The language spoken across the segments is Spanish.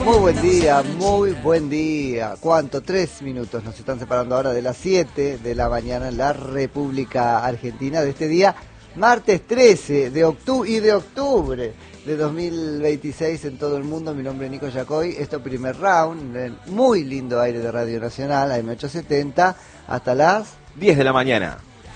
Muy buen día, muy buen día. ¿Cuánto? 3 minutos nos están separando ahora de las 7 de la mañana en la República Argentina de este día, martes 13 de octubre de 2026 en todo el mundo. Mi nombre es Nico Yacoy. Esto primer round, en muy lindo aire de Radio Nacional, AM870, hasta las 10 de la mañana.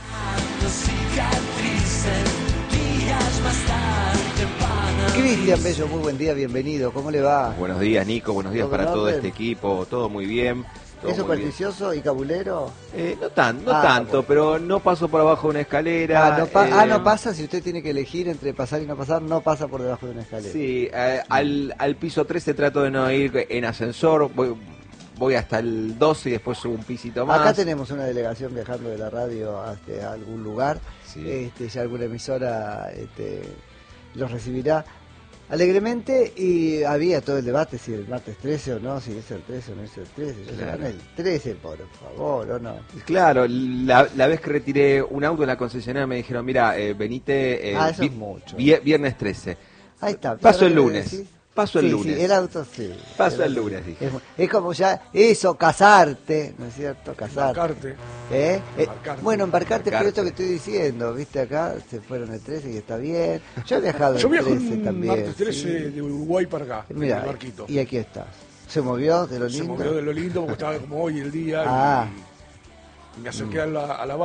Cristian Bello, muy buen día, bienvenido. ¿Cómo le va? Buenos días, Nico. Buenos días para todo este equipo. Todo muy bien. ¿Es supersticioso y cabulero? No tanto, bueno. Pero no paso por abajo de una escalera. No pasa. Si usted tiene que elegir entre pasar y no pasar, no pasa por debajo de una escalera. Sí, al piso 13 trato de no ir en ascensor. Voy hasta el 12 y después subo un pisito más. Acá tenemos una delegación viajando de la radio hasta algún lugar. Sí. Ya alguna emisora los recibirá alegremente, y había todo el debate si el martes 13 o no, si es el 13 o no es el 13. Yo claro. El 13, por favor, o no. Claro, la vez que retiré un auto en la concesionaria me dijeron, mira, venite eso es mucho. Viernes 13. Ahí está. Paso el lunes. Paso el lunes. Sí, el auto sí. Paso el lunes, dije. Es como ya eso, casarte, ¿no es cierto? Casarte. Embarcarte. Bueno, embarcarte, pero esto que estoy diciendo, viste, acá se fueron el 13 y está bien. Yo he viajado el 13 también. Martes 13 sí. De Uruguay para acá, Mirá, el barquito. Y aquí estás. ¿Se movió de lo lindo? Se movió de lo lindo porque estaba como hoy el día y me acerqué a la